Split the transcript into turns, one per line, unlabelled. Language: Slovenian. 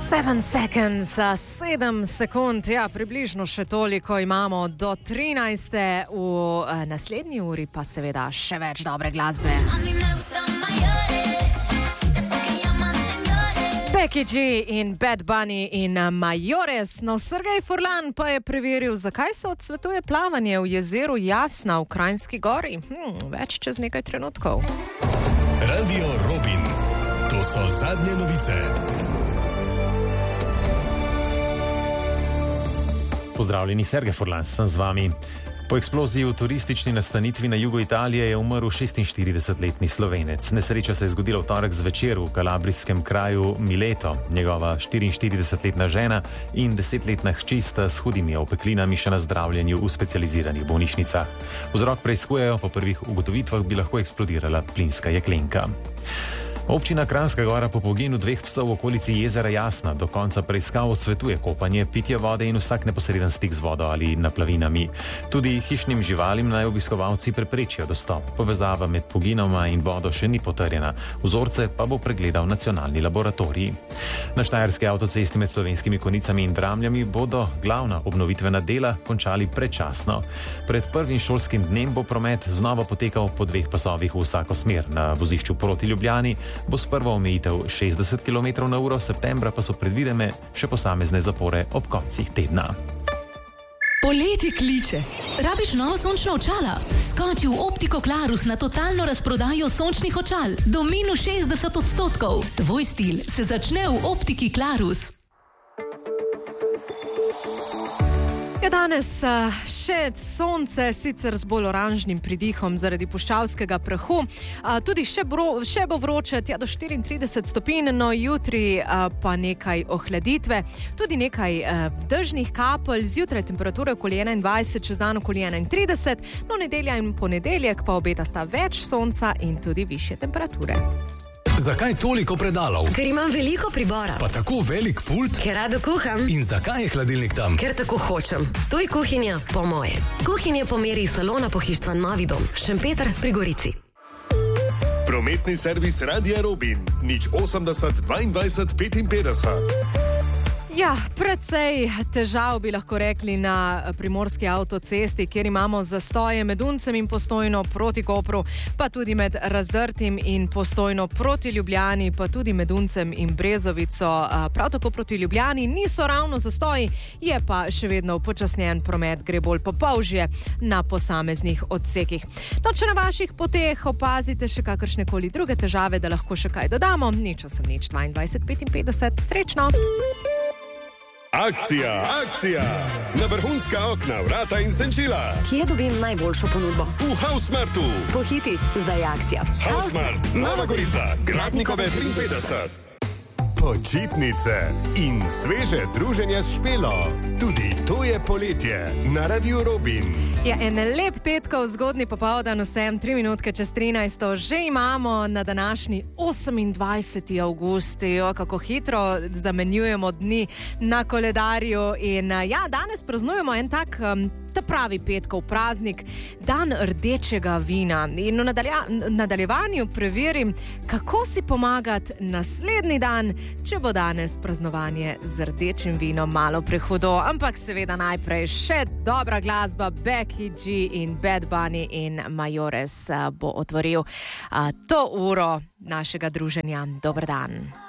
7 seconds, 7 sekund, ja, približno še toliko imamo do 13. V naslednji uri pa seveda še več dobre glasbe. Becky G in Bad Bunny in Mayores. No, Sergej Furlan pa je preveril, zakaj se odsvetuje plavanje v jezeru Jasna v Kranjski Gori. Več čez nekaj trenutkov.
Radio Robin. To so zadnje novice.
Pozdravljeni, Sergej Furlan, sem z vami. Po eksploziji v turistični nastanitvi na jugu Italije je umrl 46-letni Slovenec. Nesreča se je zgodila v torek zvečer v kalabrijskem kraju Mileto. Njegova 44-letna žena in 10-letna hči sta s hudimi opeklinami še na zdravljenju v specializiranih bolnišnicah. Vzrok preiskujejo, po prvih ugotovitvah bi lahko eksplodirala plinska jeklenka. Občina Kranjska Gora po poginu 2 psov v okolici jezera Jasna do konca preiskav odsvetuje kopanje, pitje vode in vsak neposreden stik z vodo ali naplavinami. Tudi hišnim živalim naj obiskovalci preprečijo dostop. Povezava med poginoma in vodo še ni potrjena. Vzorce pa bo pregledal nacionalni laboratorij. Na štajerski avtocesti med Slovenskimi Konjicami in Dramljami bodo glavna obnovitvena dela končali predčasno. Pred prvim šolskim dnem bo promet znova potekal po 2 pasovih v vsako smer. Na vozišču proti Ljubljani bo sprva omejitev 60 km/h, septembra pa so predvidene še posamezne zapore ob koncih tedna.
Poletje kliče. Rabiš nova sončna očala? Skoči v Optiko Klarus na totalno razprodajo sončnih očal. Do minus 60%. Tvoj stil se začne v Optiki Klarus.
Je danes še sonce, sicer z bolj oranžnim pridihom zaradi puščavskega prahu. Tudi še bo vroče, tja do 34 stopinj, no jutri pa nekaj ohladitve. Tudi nekaj dežnih kapelj, zjutraj temperature okoli 21, čez dan okoli 31, no nedelja in ponedeljek pa obeta sta več sonca in tudi višje temperature.
Zakaj toliko predalov?
Ker imam veliko pribora.
Pa tako velik pult?
Ker rado kuham.
In zakaj je hladilnik tam?
Ker tako hočem. To je kuhinja po moje. Kuhinja po meri salona pohištva Novi dom, Šempeter pri Gorici.
Prometni servis Radia Robin. 080 22 55.
Ja, precej težav bi lahko rekli na primorski avtocesti, kjer imamo zastoje med Uncem in Postojno proti Kopru, pa tudi med Razdrtim in Postojno proti Ljubljani, pa tudi med Uncem in Brezovico. Prav tako proti Ljubljani niso ravno zastoji, je pa še vedno upočasnjen promet, gre bolj po polžje na posameznih odsekih. No, če na vaših poteh opazite še kakršnekoli druge težave, da lahko še kaj dodamo, 082 55, srečno!
Akcija! Na vrhunska okna, vrata in senčila.
Kje dobim najboljšo ponudbo?
V Hausmartu.
Pohiti, zdaj je akcija.
Hausmart, Nova Gorica, Gradnikove 53. Počitnice in sveže druženje s Špelo. Tudi to je poletje na Radio Robin.
Ja, en lep petkov zgodni popoldan vsem, 3 minutke čez 13. Že imamo na današnji 28. avgust. Kako hitro zamenjujemo dni na koledarju. In ja, danes praznujemo en tak ta pravi petkov praznik, dan rdečega vina. In v nadaljevanju preverim, kako si pomagati naslednji dan, če bo danes praznovanje z rdečim vinom malo prehudo. Ampak seveda najprej še dobra glasba, Becky G in Bad Bunny in Mayores bo otvoril to uro našega druženja. Dober dan.